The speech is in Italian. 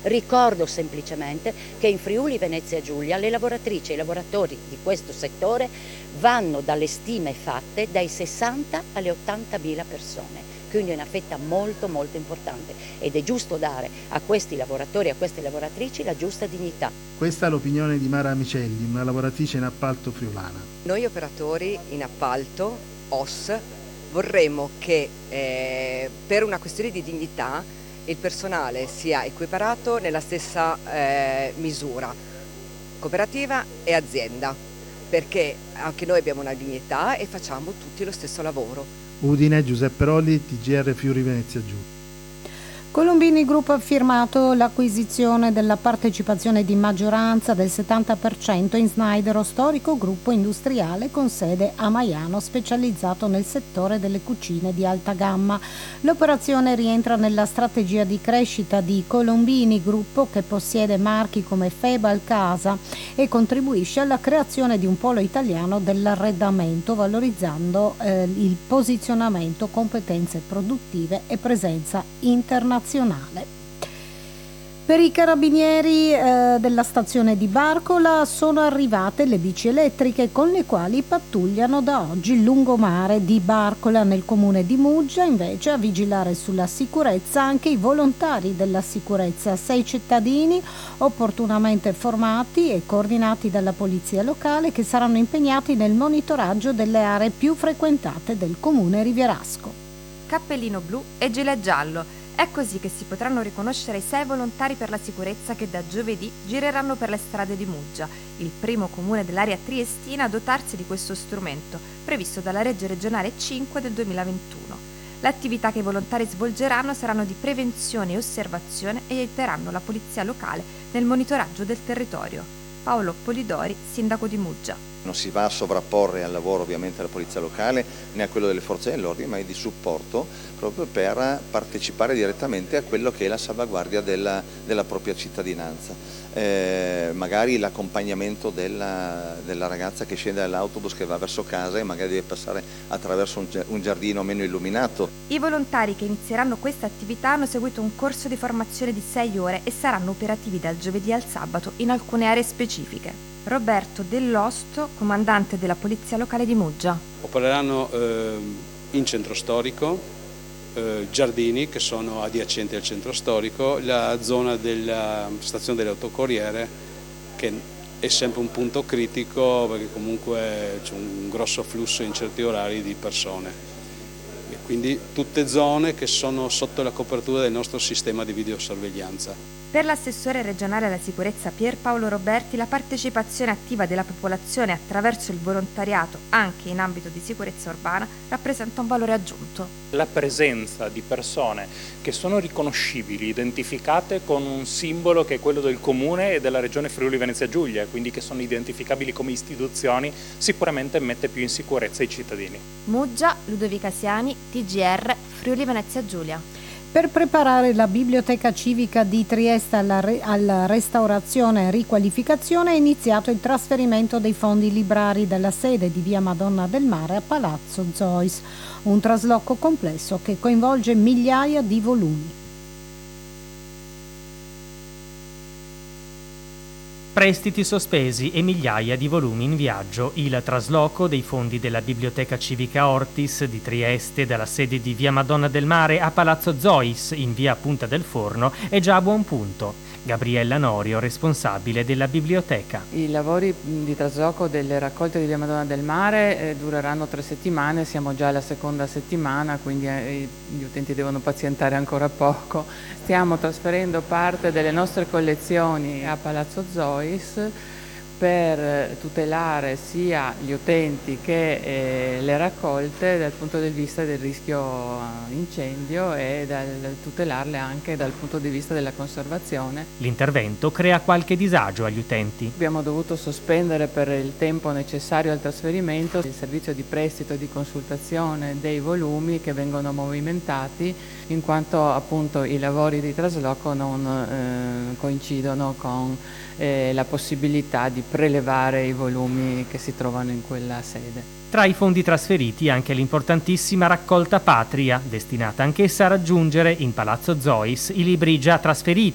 Ricordo semplicemente che in Friuli Venezia Giulia le lavoratrici e i lavoratori di questo settore vanno, dalle stime fatte, dai 60 alle 80.000 persone. Quindi è una fetta molto molto importante ed è giusto dare a questi lavoratori e a queste lavoratrici la giusta dignità. Questa è l'opinione di Mara Amicelli, una lavoratrice in appalto friulana. Noi operatori in appalto, OS, vorremmo che per una questione di dignità il personale sia equiparato nella stessa misura, cooperativa e azienda, perché anche noi abbiamo una dignità e facciamo tutti lo stesso lavoro. Udine, Giuseppe Rolli, TGR Friuli Venezia Giulia. Colombini Group ha firmato l'acquisizione della partecipazione di maggioranza del 70% in Snaidero, storico gruppo industriale con sede a Maiano specializzato nel settore delle cucine di alta gamma. L'operazione rientra nella strategia di crescita di Colombini Group, che possiede marchi come Febal Casa e contribuisce alla creazione di un polo italiano dell'arredamento, valorizzando il posizionamento, competenze produttive e presenza internazionale. Per i carabinieri della stazione di Barcola sono arrivate le bici elettriche con le quali pattugliano da oggi il lungomare di Barcola. Nel comune di Muggia invece a vigilare sulla sicurezza anche i volontari della sicurezza, 6 cittadini opportunamente formati e coordinati dalla polizia locale che saranno impegnati nel monitoraggio delle aree più frequentate del comune rivierasco. Cappellino blu e gilet giallo. È così che si potranno riconoscere i 6 volontari per la sicurezza che da giovedì gireranno per le strade di Muggia, il primo comune dell'area triestina a dotarsi di questo strumento, previsto dalla legge regionale 5 del 2021. Le attività che i volontari svolgeranno saranno di prevenzione e osservazione e aiuteranno la polizia locale nel monitoraggio del territorio. Paolo Polidori, sindaco di Muggia. Non si va a sovrapporre al lavoro ovviamente della polizia locale né a quello delle forze dell'ordine, ma è di supporto proprio per partecipare direttamente a quello che è la salvaguardia della propria cittadinanza. Magari l'accompagnamento della ragazza che scende dall'autobus che va verso casa e magari deve passare attraverso un giardino meno illuminato. I volontari che inizieranno questa attività hanno seguito un corso di formazione di 6 ore e saranno operativi dal giovedì al sabato in alcune aree specifiche. Roberto Dell'Osto, comandante della Polizia Locale di Muggia. Opereranno in centro storico, giardini che sono adiacenti al centro storico, la zona della stazione delle autocorriere che è sempre un punto critico perché comunque c'è un grosso flusso in certi orari di persone. E quindi tutte zone che sono sotto la copertura del nostro sistema di videosorveglianza. Per l'assessore regionale alla sicurezza Pierpaolo Roberti, la partecipazione attiva della popolazione attraverso il volontariato anche in ambito di sicurezza urbana rappresenta un valore aggiunto. La presenza di persone che sono riconoscibili, identificate con un simbolo che è quello del comune e della regione Friuli Venezia Giulia, quindi che sono identificabili come istituzioni, sicuramente mette più in sicurezza i cittadini. Muggia, Ludovica Siani, TGR, Friuli Venezia Giulia. Per preparare la biblioteca civica di Trieste alla restaurazione e riqualificazione è iniziato il trasferimento dei fondi librari dalla sede di via Madonna del Mare a Palazzo Zois, un trasloco complesso che coinvolge migliaia di volumi. Prestiti sospesi e migliaia di volumi in viaggio. Il trasloco dei fondi della Biblioteca Civica Ortis di Trieste dalla sede di via Madonna del Mare a Palazzo Zois in via Punta del Forno è già a buon punto. Gabriella Norio, responsabile della biblioteca. I lavori di trasloco delle raccolte di via Madonna del Mare dureranno 3 settimane, siamo già alla seconda settimana, quindi gli utenti devono pazientare ancora poco. Stiamo trasferendo parte delle nostre collezioni a Palazzo Zois per tutelare sia gli utenti che le raccolte dal punto di vista del rischio incendio e tutelarle anche dal punto di vista della conservazione. L'intervento crea qualche disagio agli utenti. Abbiamo dovuto sospendere per il tempo necessario al trasferimento il servizio di prestito e di consultazione dei volumi che vengono movimentati, in quanto appunto i lavori di trasloco non coincidono con la possibilità di prelevare i volumi che si trovano in quella sede. Tra i fondi trasferiti anche l'importantissima raccolta Patria, destinata anch'essa a raggiungere in Palazzo Zois i libri già trasferiti